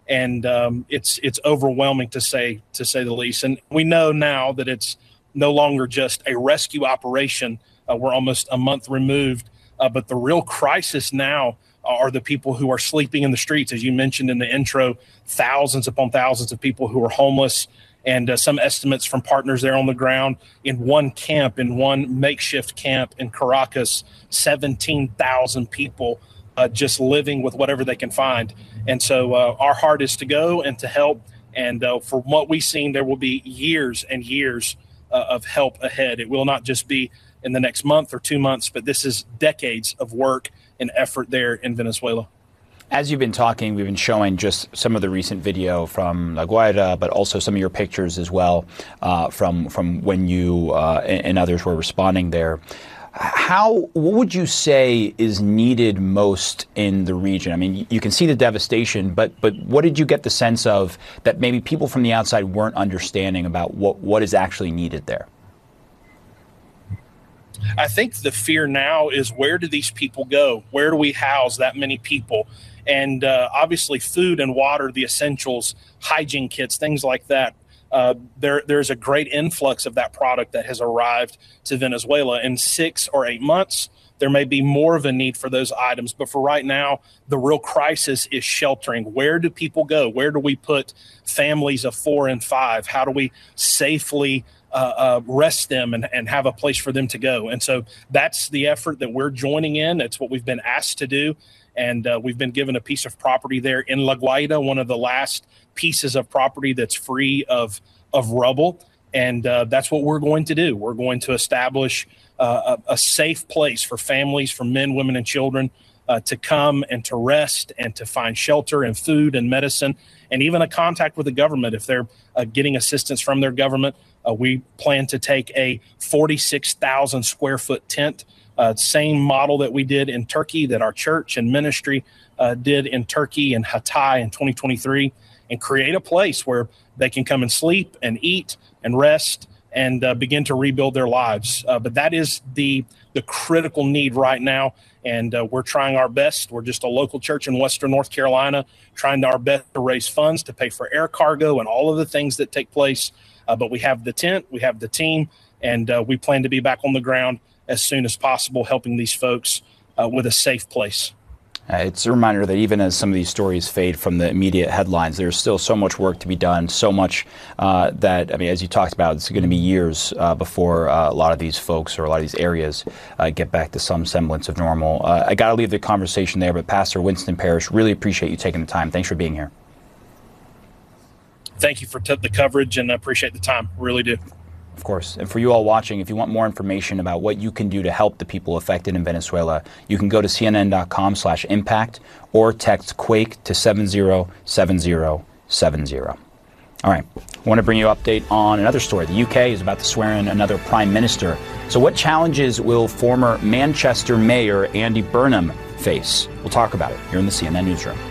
and it's overwhelming to say the least. And we know now that it's no longer just a rescue operation. We're almost a month removed, but the real crisis now are the people who are sleeping in the streets. As you mentioned in the intro, thousands upon thousands of people who are homeless, and some estimates from partners there on the ground in one camp, in one makeshift camp in Caracas, 17,000 people just living with whatever they can find. And so our heart is to go and to help. And from what we've seen, there will be years and years of help ahead. It will not just be in the next month or 2 months, but this is decades of work and effort there in Venezuela. As you've been talking, we've been showing just some of the recent video from La Guaira, but also some of your pictures as well from when you and others were responding there. What would you say is needed most in the region? I mean, you can see the devastation, but what did you get the sense of that maybe people from the outside weren't understanding about what is actually needed there? I think the fear now is, where do these people go? Where do we house that many people? And obviously food and water, the essentials, hygiene kits, things like that. There's a great influx of that product that has arrived to Venezuela. In 6 or 8 months, there may be more of a need for those items. But for right now, the real crisis is sheltering. Where do people go? Where do we put families of 4 and 5? How do we safely rest them and have a place for them to go? And so that's the effort that we're joining in. It's what we've been asked to do. And we've been given a piece of property there in La Guaira, one of the last pieces of property that's free of rubble. And that's what we're going to do. We're going to establish a safe place for families, for men, women, and children to come and to rest and to find shelter and food and medicine, and even a contact with the government if they're getting assistance from their government. We plan to take a 46,000 square foot tent, same model that we did in Turkey, that our church and ministry did in Turkey and Hatay in 2023, and create a place where they can come and sleep and eat and rest and begin to rebuild their lives. But that is the critical need right now. And we're trying our best. We're just a local church in Western North Carolina, trying our best to raise funds to pay for air cargo and all of the things that take place. But we have the tent, we have the team, and we plan to be back on the ground as soon as possible, helping these folks with a safe place. It's a reminder that even as some of these stories fade from the immediate headlines, there's still so much work to be done, so much that, I mean, as you talked about, it's going to be years before a lot of these folks or a lot of these areas get back to some semblance of normal. I got to leave the conversation there, but Pastor Winston Parrish, really appreciate you taking the time. Thanks for being here. Thank you for the coverage, and I appreciate the time. Really do. Of course. And for you all watching, if you want more information about what you can do to help the people affected in Venezuela, you can go to cnn.com/impact or text Quake to 707070. All right. I want to bring you an update on another story. The UK is about to swear in another prime minister. So what challenges will former Manchester Mayor Andy Burnham face? We'll talk about it here in the CNN Newsroom.